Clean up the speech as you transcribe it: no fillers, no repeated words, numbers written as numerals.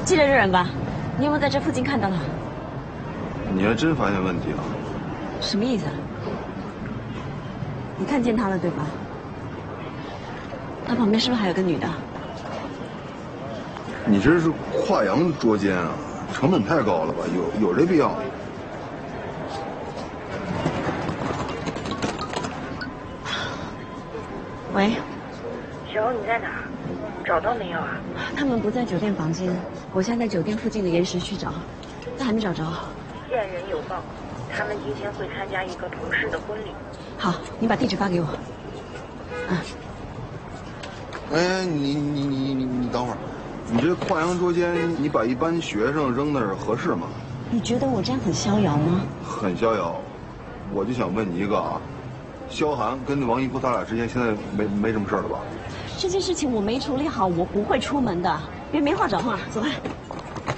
记得这人吧？你有没有在这附近看到他？ 你还真发现问题了。 什么意思啊？你看见他了对吧？他旁边是不是还有个女的？ 你这是跨洋捉奸啊，成本太高了吧？有这必要？ 喂， 小欧，你在哪儿？找到没有啊？ 他们不在酒店房间，我现在在酒店附近的岩石区找，但还没找着。 线人有报，他们今天会参加一个同事的婚礼。 好，你把地址发给我。啊。 哎，你等会儿，你这跨洋捉奸，你把一般学生扔那儿合适吗？ 你觉得我这样很逍遥吗？ 很逍遥，我就想问你一个啊，萧寒跟王一夫他俩之间现在没什么事儿了吧？ 这件事情我没处理好，我不会出门的。别没话找话，走吧。